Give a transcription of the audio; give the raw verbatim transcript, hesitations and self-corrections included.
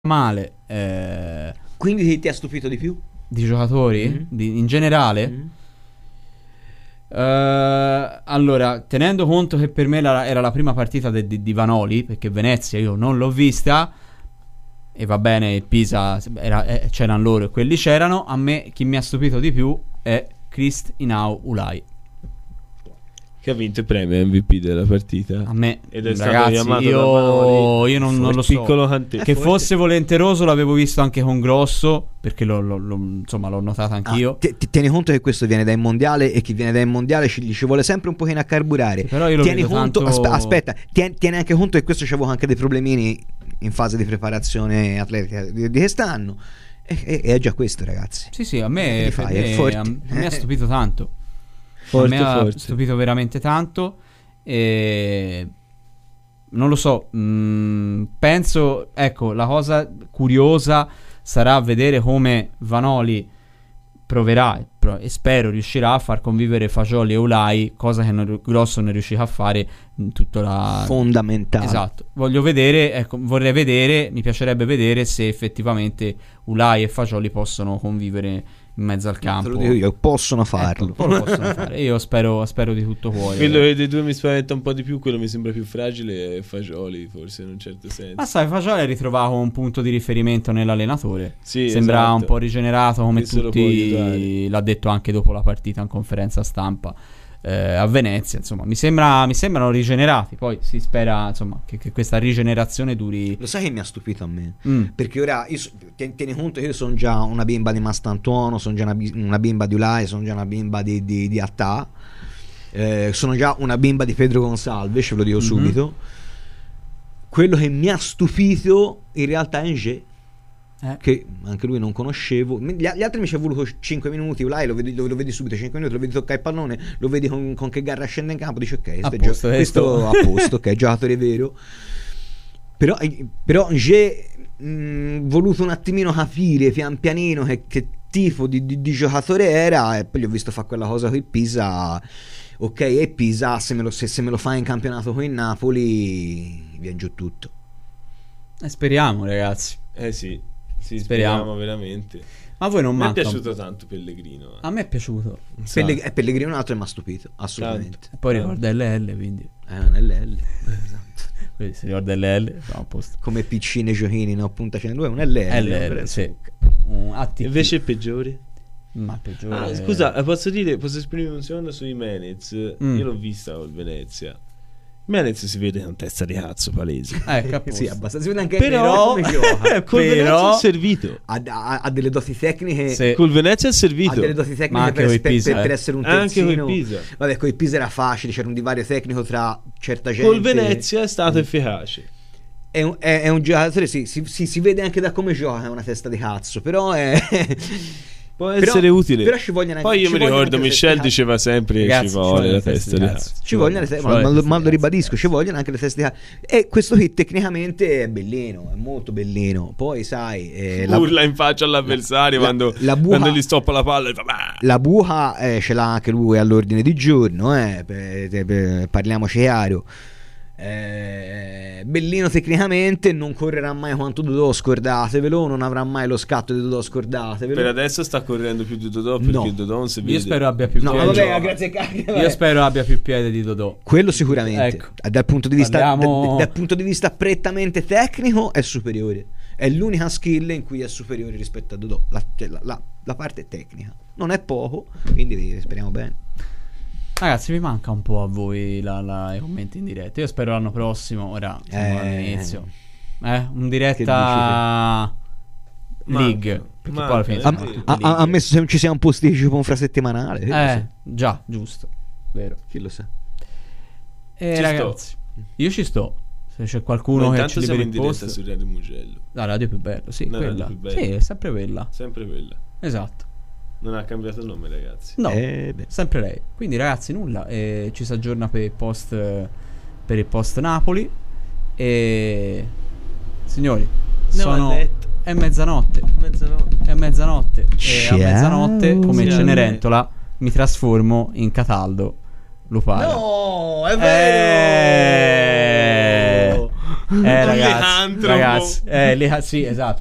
male. Eh, Quindi ti, ti ha stupito di più? Di giocatori? Mm-hmm. Di, in generale? Mm-hmm. Uh, allora, tenendo conto che per me la, era la prima partita de, de, di Vanoli, perché Venezia io non l'ho vista, e va bene, Pisa era, eh, c'erano loro e quelli c'erano. A me chi mi ha stupito di più è Christ Inau Ulai, che ha vinto il premio M V P della partita. A me, ed è ragazzi, stato io, io non, non lo so. Cante- che fosse volenteroso l'avevo visto anche con Grosso, perché lo, lo, lo, insomma l'ho notato anch'io. Ah, ti tieni conto che questo viene dal mondiale, e chi viene dal mondiale ci, gli ci vuole sempre un pochino a carburare. Però io lo tieni vedo conto, tanto... aspe- aspetta, tieni, tieni anche conto che questo c'avevo anche dei problemini in fase di preparazione atletica di, di quest'anno. E, e, e è già questo, ragazzi. Sì, sì, a me, fai, me, è forte. a, a me ha stupito tanto. Forte, a me forte. ha stupito veramente tanto. E non lo so, mh, penso, ecco, la cosa curiosa sarà vedere come Vanoli proverà pro- e spero riuscirà a far convivere Fagioli e Ulai, cosa che non, Grosso non riuscirà a fare in tutta la... fondamentale. Esatto, voglio vedere, ecco, vorrei vedere, mi piacerebbe vedere se effettivamente Ulai e Fagioli possono convivere in mezzo al campo. Te lo dico io, possono farlo. Ecco, lo possono fare. Io spero, spero di tutto cuore. Quello che dei due mi spaventa un po' di più, quello mi sembra più fragile è Fagioli, forse in un certo senso. Ma sai, Fagioli ha ritrovato un punto di riferimento nell'allenatore. Sì, sembra esatto. un po' rigenerato come Questo tutti, l'ha detto anche dopo la partita in conferenza stampa eh, a Venezia. Insomma, mi sembra mi sembrano rigenerati. Poi si spera, insomma, che, che questa rigenerazione duri. Lo sai che mi ha stupito a me? Mm. Perché ora io, tieni, tieni conto che io sono già una bimba di Mastantuono, sono già una, una bimba di Ulai, sono già una bimba di, di, di Attà, eh, sono già una bimba di Pedro Gonçalves, ce lo dico mm-hmm. subito. Quello che mi ha stupito in realtà è Angers, eh. che anche lui non conoscevo. Gli, gli altri mi ci è voluto cinque minuti. Ulai lo vedi, lo, lo vedi subito cinque minuti, lo vedi toccare il pallone, lo vedi con, con che garra scende in campo, dici ok, a questo, posto, gio- questo a posto, ok, giocatore vero. Però, però Angers mh, voluto un attimino capire pian pianino che, che tipo di, di, di giocatore era, e poi gli ho visto fare quella cosa con il Pisa. Ok, e Pisa se me lo, se, se me lo fa in campionato con il Napoli viene giù tutto. Eh, speriamo, ragazzi. Eh sì, sì, speriamo. speriamo veramente. Ma a voi non manca? Mi è piaciuto tanto Pellegrino. Eh. A me è piaciuto. Pelleg- è Pellegrino un altro e mi ha stupito, assolutamente. Tanto. E poi ricorda L L, quindi. È un L L. Esatto. Quindi si ricorda L L, siamo a posto. Come piccine giochini, no? Punta centodue, un L L. L L, sì. Un A T P. Invece il peggiore? Ma peggiore. Ah, scusa, posso dire, posso esprimere un secondo sui Menez? Mm. Io l'ho vista col Venezia. Menez si vede una testa di cazzo palese. Eh, sì, abbastanza. Si vede anche però come gioca. Col Però- Venezia è servito. Ha, ha, ha delle doti tecniche. Sì. Col Venezia è servito. Ha delle doti Ma tecniche anche per, coi per, Pisa, per, per eh. essere un Anche terzino. col Pisa. Vabbè, con il Pisa era facile, c'era un divario tecnico tra certa gente. Col Venezia è stato efficace. È un, è, è un giocatore, sì, si, si, si vede anche da come gioca, è una testa di cazzo, però è... Può essere però, utile. Però ci vogliono anche, Poi io ci mi vogliono ricordo anche Michel le diceva sempre Ragazzi, ci vuole la testa di cazzo. ci vogliono le teste, ma, ma, ma lo ribadisco, ci vogliono anche le teste di cazzo. E questo hit tecnicamente è bellino, è molto bellino. Poi sai, eh, la, urla in faccia all'avversario la, quando, la buca, quando gli stoppa la palla e fa, bah! La buca eh, ce l'ha anche lui all'ordine di giorno, eh, per, per, per, parliamoci chiaro. Eh, bellino tecnicamente, non correrà mai quanto Dodò, scordatevelo, non avrà mai lo scatto di Dodò, scordatevelo. Per adesso sta correndo più di Dodò, perché No. Dodò non si vede. Io spero abbia più No, piede. vabbè, grazie a cacchio, Io spero abbia più piede di Dodò. quello sicuramente. Ecco. Dal punto di vista Parliamo- da- dal punto di vista prettamente tecnico è superiore. È l'unica skill in cui è superiore rispetto a Dodò, la, la, la, la parte tecnica. Non è poco, quindi speriamo bene. Ragazzi, mi manca un po' a voi la, la, i commenti in diretta. Io spero l'anno prossimo, ora siamo Eh. all'inizio. Eh, un diretta League. Manca, Perché manca, poi alla fine eh. siamo Ha, tutti ha, League. ha messo se non ci sia un posticipo infrasettimanale. Eh, già, giusto. Vero. Chi lo sa. E Ci ragazzi, io ci sto. Se c'è Ma qualcuno che intanto ci siamo liberi in il diretta posto. su Radio Mugello. La radio più bella, sì, La radio quella. più bella. Sì, è sempre quella. Sempre quella. Esatto. Non ha cambiato nome, ragazzi. No, Eh, beh. sempre lei. Quindi ragazzi, nulla, eh, ci si aggiorna per il post per il post Napoli e signori, Andiamo sono a letto. è mezzanotte. Mezzanotte. È mezzanotte e a Ciao. mezzanotte, come Ciao. Cenerentola, mi trasformo in Cataldo Lupara. No, è vero! Eh, ragazzi, Alejandro. ragazzi, eh, le- sì, esatto.